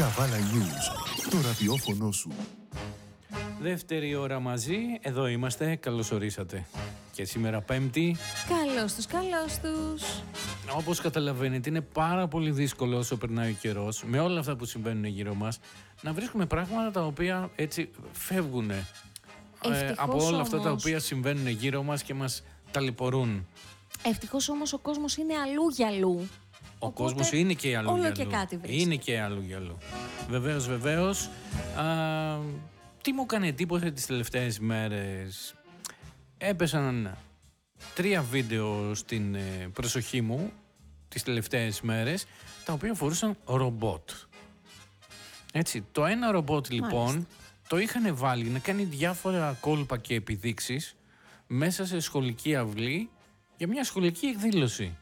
Καβάλα News, το ραδιόφωνο σου. Δεύτερη ώρα μαζί, εδώ είμαστε, καλώς ορίσατε. Και σήμερα Πέμπτη. Καλώς τους. Όπως καταλαβαίνετε, είναι πάρα πολύ δύσκολο όσο περνάει ο καιρός, με όλα αυτά που συμβαίνουν γύρω μας, να βρίσκουμε πράγματα τα οποία έτσι φεύγουν από όλα αυτά τα οποία συμβαίνουν γύρω μας και μας ταλαιπωρούν. Ευτυχώς όμως ο κόσμος είναι αλλού για αλλού. Ο κόσμος είναι και αλλού για αλλού. Και κάτι βρίσκει. Είναι και αλλού για αλλού. Βεβαίως. Τι μου έκανε εντύπωση τις τελευταίες μέρες? Έπεσαν 3 βίντεο στην προσοχή μου τις τελευταίες μέρες, τα οποία αφορούσαν ρομπότ. Έτσι, το ένα ρομπότ λοιπόν το είχαν βάλει να κάνει διάφορα κόλπα και επιδείξεις μέσα σε σχολική αυλή για μια σχολική εκδήλωση.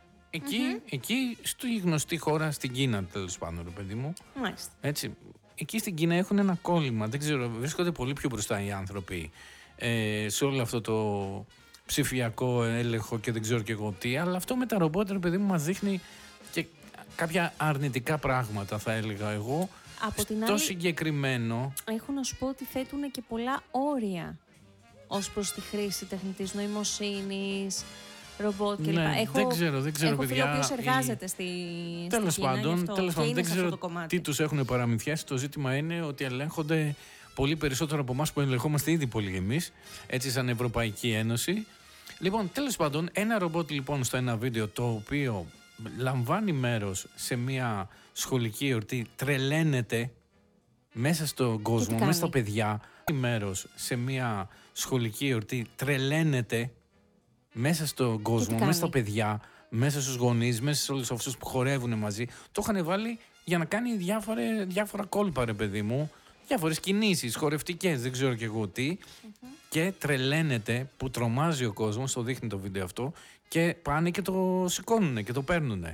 Εκεί στη γνωστή χώρα, στην Κίνα, τέλος πάντων, ρε παιδί μου. Μάλιστα. Έτσι, εκεί στην Κίνα έχουν ένα κόλλημα. Δεν ξέρω, βρίσκονται πολύ πιο μπροστά οι άνθρωποι σε όλο αυτό το ψηφιακό έλεγχο και δεν ξέρω και εγώ τι. Αλλά αυτό με τα ρομπότ, ρε παιδί μου, μας δείχνει και κάποια αρνητικά πράγματα, θα έλεγα εγώ. Από την στο άλλη, συγκεκριμένο. έχω να σου πω ότι θέτουν και πολλά όρια ως προς τη χρήση τεχνητής νοημοσύνης, ρομπότ κλπ. Ναι, δεν ξέρω, έχω παιδιά. Έχω φίλο ο οποίος εργάζεται Τέλος πάντων, δεν ξέρω τι τους έχουν παραμυθιάσει. Το ζήτημα είναι ότι ελέγχονται πολύ περισσότερο από εμάς που ελεγχόμαστε ήδη πολύ εμείς, έτσι σαν Ευρωπαϊκή Ένωση. Λοιπόν, τέλος πάντων, ένα ρομπότ λοιπόν στο ένα βίντεο, το οποίο λαμβάνει μέρος σε μια σχολική εορτή, τρελαίνεται μέσα στον κόσμο, μέσα στα παιδιά, μέρος σε μια σχολική εορτή, τρελαίνεται μέσα στον κόσμο, μέσα στα παιδιά, μέσα στους γονείς, μέσα σε όλους αυτούς που χορεύουν μαζί. Το είχαν βάλει για να κάνει διάφορα κόλπα, ρε παιδί μου, διάφορες κινήσεις χορευτικές, δεν ξέρω και εγώ τι. Και τρελαίνεται που τρομάζει ο κόσμος, το δείχνει το βίντεο αυτό, και πάνε και το σηκώνουνε και το παίρνουνε.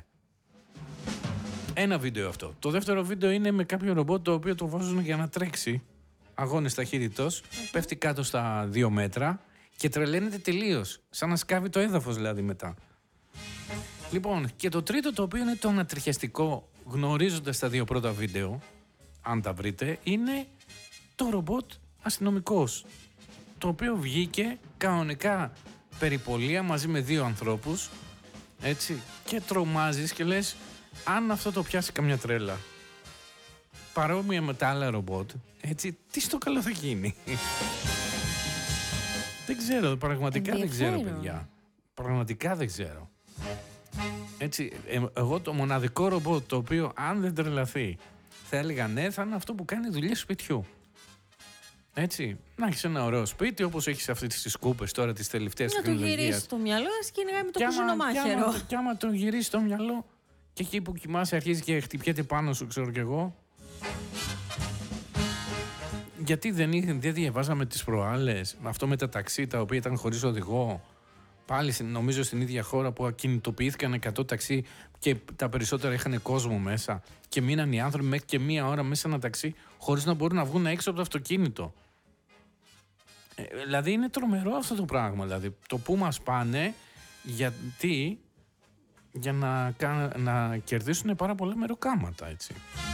Ένα βίντεο αυτό. Το δεύτερο βίντεο είναι με κάποιο ρομπότ το οποίο το βάζουν για να τρέξει αγώνες ταχύτητος, πέφτει κάτω στα 2 μέτρα και τρελαίνεται τελείως, σαν να σκάβει το έδαφος δηλαδή μετά. Λοιπόν, και το τρίτο, το οποίο είναι το ανατριχιαστικό, γνωρίζοντας τα 2 πρώτα βίντεο, αν τα βρείτε, είναι το ρομπότ αστυνομικός, το οποίο βγήκε κανονικά περιπολία μαζί με 2 ανθρώπους, έτσι, και τρομάζεις και λες, αν αυτό το πιάσει καμιά τρέλα, παρόμοια με τα άλλα ρομπότ, έτσι, τι στο καλό θα γίνει? Δεν ξέρω, πραγματικά δεν ξέρω, παιδιά. Πραγματικά δεν ξέρω. Έτσι, εγώ το μοναδικό ρομπότ το οποίο, αν δεν τρελαθεί, θα έλεγα ναι, θα είναι αυτό που κάνει δουλειές σπιτιού. Έτσι, να έχεις ένα ωραίο σπίτι, όπως έχεις αυτές τις σκούπες τώρα τις τελευταίες τεχνολογίες. Να το γυρίσεις το μυαλό, κυνηγάει με το κουζινομάχαιρο. Και άμα το γυρίσεις το μυαλό και εκεί που κοιμάσαι αρχίζει και χτυπιέται πάνω σου, ξέρω κι εγώ. Γιατί δεν διαβάζαμε τις προάλλες αυτό με τα ταξί τα οποία ήταν χωρίς οδηγό? Πάλι νομίζω στην ίδια χώρα που ακινητοποιήθηκαν 100 ταξί και τα περισσότερα είχαν κόσμο μέσα και μείναν οι άνθρωποι μέχρι και 1 ώρα μέσα σε ένα ταξί χωρίς να μπορούν να βγουν έξω από το αυτοκίνητο. Δηλαδή είναι τρομερό αυτό το πράγμα. Δηλαδή, το που μας πάνε, γιατί για να κερδίσουν πάρα πολλά μεροκάματα, έτσι.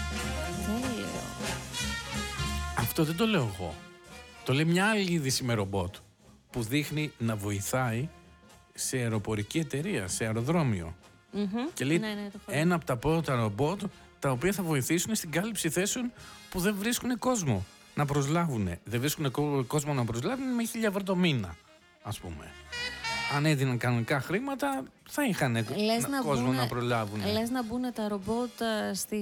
Αυτό δεν το λέω εγώ. Το λέει μια άλλη είδηση με ρομπότ που δείχνει να βοηθάει σε αεροπορική εταιρεία, σε αεροδρόμιο. Και λέει ένα από τα πρώτα ρομπότ τα οποία θα βοηθήσουν στην κάλυψη θέσεων που δεν βρίσκουν κόσμο να προσλάβουν. Δεν βρίσκουν κόσμο να προσλάβουν με 1.000 ευρώ το μήνα, ας πούμε. Αν έδιναν κανονικά χρήματα, θα είχαν κόσμο να προλάβουν. Λες να μπουν τα ρομπότ